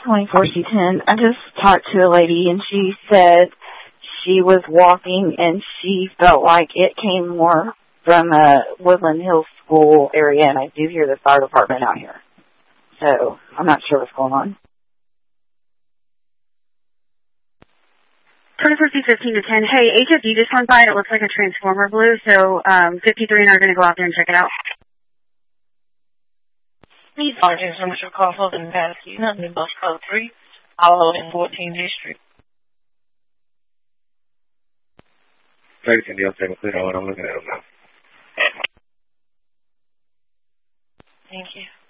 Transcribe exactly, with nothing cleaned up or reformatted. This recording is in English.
twenty-four C ten. I just talked to a lady, and she said she was walking, and she felt like it came more from a Woodland Hills School area, and I do hear the fire department out here. So I'm not sure what's going on. twenty-four C fifteen to ten. Hey, H F D just went by, and it looks like a transformer blew, so um, fifty-three and I are going to go out there and check it out. These are Commercial Consoles in Pasadena, in bus code three, Hollow in fourteenth District. Thanks, Indy. I'll take a clear on. I'm looking at them now. Thank you.